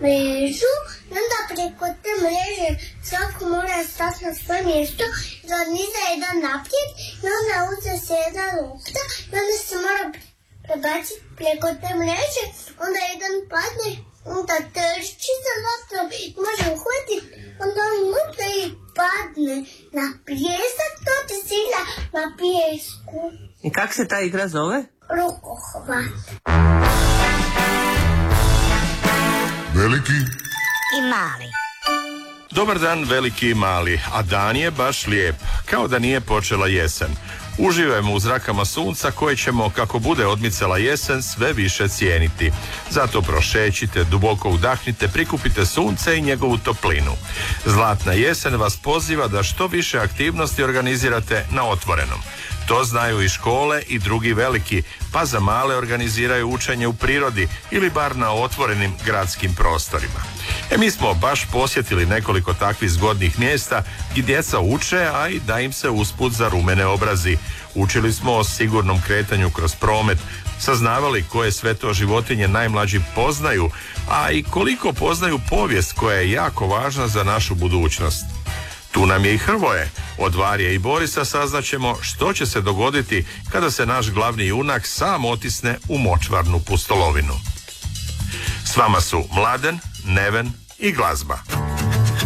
mrežu i onda preko te mreže svako mora stati na svoje mjesto i da niza jedan naprijed i onda uze se jedna lopta i onda se mora prebaciti preko te mreže, onda jedan padne, onda trči za loptom i može uhvatiti, onda on lupa i padne na pijesak, to ti sila na pijesku. I kako se ta igra zove? Rukohvat. Veliki i mali. Dobar dan, veliki i mali, a dan je baš lijep, kao da nije počela jesen. Uživajmo u zrakama sunca koje ćemo, kako bude odmicala jesen, sve više cijeniti. Zato prošećite, duboko udahnite, prikupite sunce i njegovu toplinu. Zlatna jesen vas poziva da što više aktivnosti organizirate na otvorenom. To znaju i škole i drugi veliki, pa za male organiziraju učenje u prirodi ili bar na otvorenim gradskim prostorima. Mi smo baš posjetili nekoliko takvih zgodnih mjesta gdje djeca uče, a i da im se usput zarumene obrazi. Učili smo o sigurnom kretanju kroz promet, saznavali koje sve to životinje najmlađi poznaju, a i koliko poznaju povijest koja je jako važna za našu budućnost. Tu nam je i Hrvoje. Od Varje i Borisa saznaćemo što će se dogoditi kada se naš glavni junak sam otisne u močvarnu pustolovinu. S vama su Mladen, Neven i glazba.